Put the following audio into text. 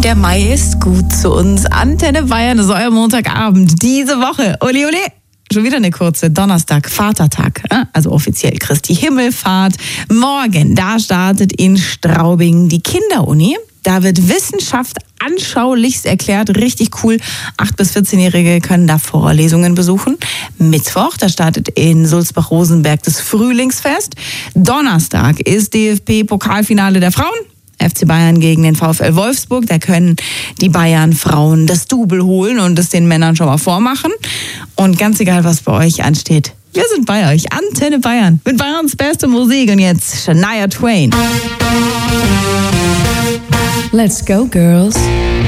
Der Mai ist gut zu uns. Antenne Bayern ist euer Montagabend. Diese Woche, ole ole, schon wieder eine kurze Donnerstag, Vatertag, also offiziell Christi Himmelfahrt. Morgen, da startet in Straubing die Kinderuni. Da wird Wissenschaft anschaulichst erklärt, richtig cool. 8- bis 14-Jährige können da Vorlesungen besuchen. Mittwoch, da startet in Sulzbach-Rosenberg das Frühlingsfest. Donnerstag ist DFB-Pokalfinale der Frauen. FC Bayern gegen den VfL Wolfsburg. Da können die Bayern-Frauen das Double holen und es den Männern schon mal vormachen. Und ganz egal, was bei euch ansteht, wir sind bei euch. Antenne Bayern mit Bayerns beste Musik. Und jetzt Shania Twain. Let's go, girls.